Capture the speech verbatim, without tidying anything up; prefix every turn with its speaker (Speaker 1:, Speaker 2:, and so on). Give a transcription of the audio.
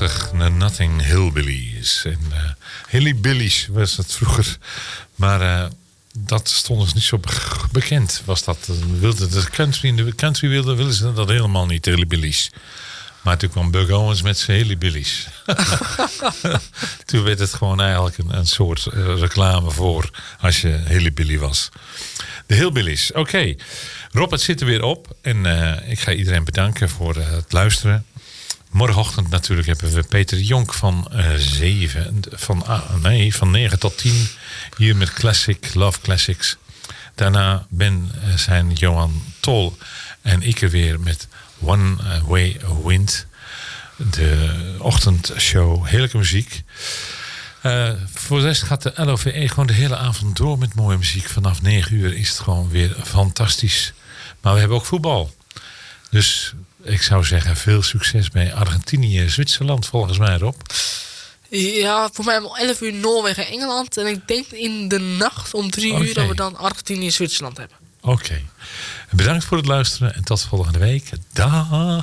Speaker 1: prachtig. Nothing Hillbillies. En, uh, Hillybillies was het vroeger. Maar uh, dat stond ons niet zo be- bekend. Was dat, uh, wilde de country, in de country wilden, wilden ze dat helemaal niet, Hillybillies. Maar toen kwam Buck Owens met zijn Hillybillies. Toen werd het gewoon eigenlijk een, een soort uh, reclame voor als je Hillybilly was. De Hillbillies, oké. Okay. Rob, het zit er weer op. En uh, ik ga iedereen bedanken voor uh, het luisteren. Morgenochtend natuurlijk hebben we Peter Jonk van uh, zeven, van, ah, nee, van negen tot tien. Hier met Classic, Love Classics. Daarna ben uh, zijn Johan Tol en ik er weer met One Way Wind. De ochtendshow, heerlijke muziek. Uh, voor de rest gaat de L O V E gewoon de hele avond door met mooie muziek. Vanaf negen uur is het gewoon weer fantastisch. Maar we hebben ook voetbal. Dus ik zou zeggen, veel succes bij Argentinië, Zwitserland volgens mij, Rob.
Speaker 2: Ja, voor mij om elf uur Noorwegen, Engeland. En ik denk in de nacht om drie
Speaker 1: Okay.
Speaker 2: uur dat we dan Argentinië, Zwitserland hebben.
Speaker 1: Oké. Okay. Bedankt voor het luisteren en tot volgende week. Dag.